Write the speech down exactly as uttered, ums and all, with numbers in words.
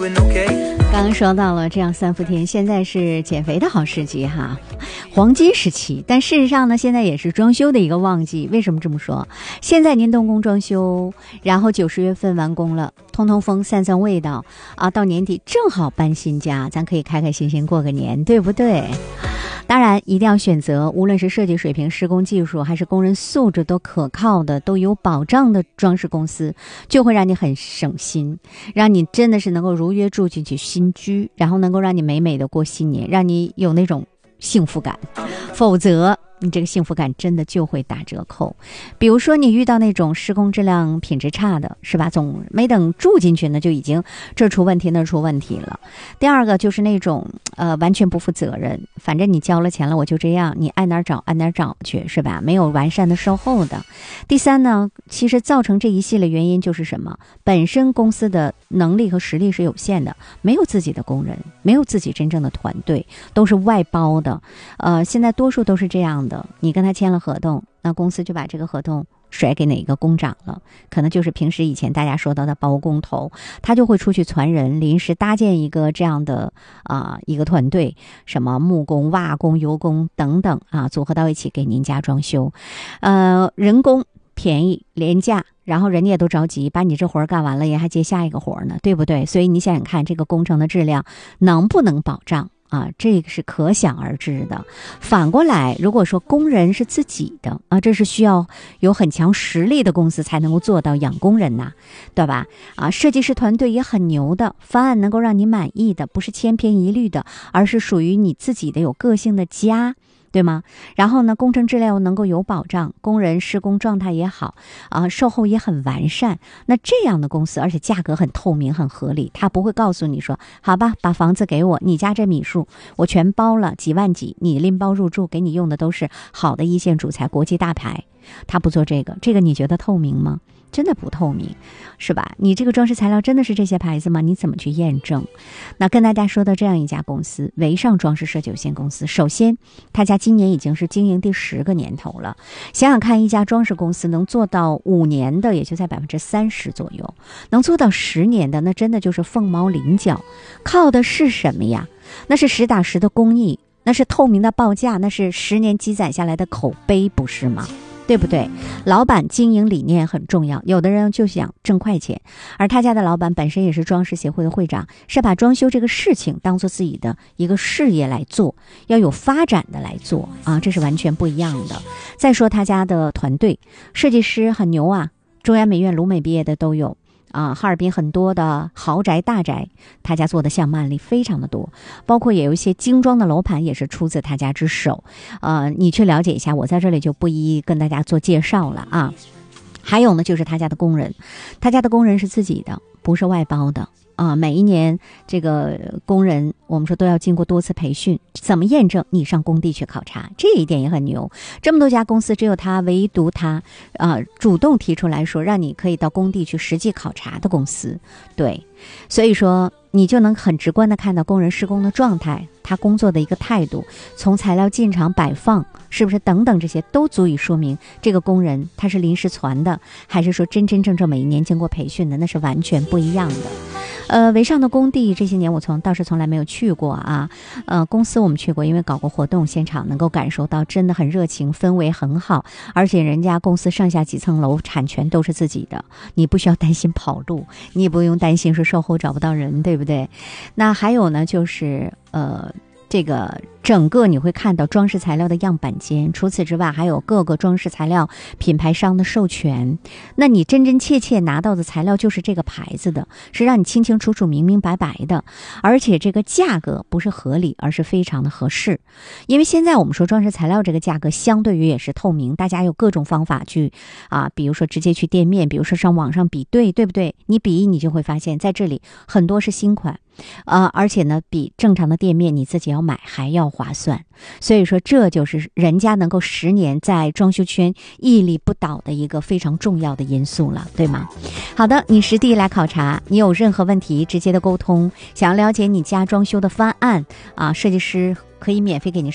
doing okay。 刚刚说到了这样三伏天，现在是减肥的好时机哈，黄金时期。但事实上呢，现在也是装修的一个旺季。为什么这么说？现在您动工装修，然后九十月份完工了，通通风散散味道啊，到年底正好搬新家，咱可以开开心心过个年，对不对？当然一定要选择无论是设计水平、施工技术还是工人素质都可靠的、都有保障的装饰公司，就会让你很省心，让你真的是能够如约住进去新居，然后能够让你美美的过新年，让你有那种幸福感。否则你这个幸福感真的就会打折扣。比如说你遇到那种施工质量品质差的，是吧？总没等住进去呢，就已经这出问题那出问题了。第二个就是那种呃完全不负责任，反正你交了钱了我就这样，你爱哪儿找爱哪儿找去，是吧？没有完善的售后的。第三呢，其实造成这一系列原因就是什么？本身公司的能力和实力是有限的，没有自己的工人，没有自己真正的团队，都是外包的。呃，现在多数都是这样的。你跟他签了合同，那公司就把这个合同甩给哪个工长了，可能就是平时以前大家说到的包工头，他就会出去传人，临时搭建一个这样的啊、呃、一个团队，什么木工、瓦工、油工等等啊，组合到一起给您家装修，呃，人工便宜廉价，然后人家也都着急，把你这活儿干完了也还接下一个活儿呢，对不对？所以你想想看，这个工程的质量能不能保障？啊，这个是可想而知的。反过来，如果说工人是自己的啊，这是需要有很强实力的公司才能够做到养工人呐，对吧？啊，设计师团队也很牛的，方案能够让你满意的，不是千篇一律的，而是属于你自己的有个性的家。对吗？然后呢，工程质量能够有保障，工人施工状态也好啊，售后也很完善。那这样的公司，而且价格很透明、很合理，他不会告诉你说，好吧，把房子给我，你家这米数我全包了，几万几，你拎包入住，给你用的都是好的一线主材、国际大牌。他不做这个，这个你觉得透明吗？真的不透明，是吧？你这个装饰材料真的是这些牌子吗？你怎么去验证？那跟大家说的这样一家公司，维尚装饰设计有限公司，首先他家今年已经是经营第十个年头了。想想看，一家装饰公司能做到五年的，也就在百分之三十左右；能做到十年的，那真的就是凤毛麟角。靠的是什么呀？那是实打实的工艺，那是透明的报价，那是十年积攒下来的口碑，不是吗？对不对？老板经营理念很重要，有的人就想挣快钱，而他家的老板本身也是装饰协会的会长，是把装修这个事情当做自己的一个事业来做，要有发展的来做啊，这是完全不一样的。再说他家的团队，设计师很牛啊，中央美院、鲁美毕业的都有。啊，哈尔滨很多的豪宅大宅，他家做的项目案例非常的多，包括也有一些精装的楼盘也是出自他家之手。呃，你去了解一下，我在这里就不一一跟大家做介绍了啊。还有呢，就是他家的工人，他家的工人是自己的，不是外包的。啊，每一年这个工人我们说都要经过多次培训，怎么验证？你上工地去考察，这一点也很牛。这么多家公司，只有他唯独他啊、呃、主动提出来说，让你可以到工地去实际考察的公司。对，所以说你就能很直观的看到工人施工的状态，他工作的一个态度，从材料进场摆放是不是等等，这些都足以说明这个工人他是临时传的，还是说真真正正每一年经过培训的，那是完全不一样的。呃，维尚的工地这些年我从倒是从来没有去过啊，呃，公司我们去过，因为搞过活动，现场能够感受到真的很热情，氛围很好，而且人家公司上下几层楼产权都是自己的，你不需要担心跑路，你也不用担心说售后找不到人，对不对？那还有呢，就是呃。这个整个你会看到装饰材料的样板间，除此之外还有各个装饰材料品牌商的授权，那你真真切切拿到的材料就是这个牌子的，是让你清清楚楚明明白白的，而且这个价格不是合理，而是非常的合适。因为现在我们说装饰材料这个价格相对于也是透明，大家有各种方法去啊，比如说直接去店面，比如说上网上比对，对不对？你比一你就会发现在这里很多是新款，呃，而且呢比正常的店面你自己要买还要划算，所以说这就是人家能够十年在装修圈屹立不倒的一个非常重要的因素了，对吗？好的，你实地来考察，你有任何问题直接的沟通，想要了解你家装修的方案啊，设计师可以免费给你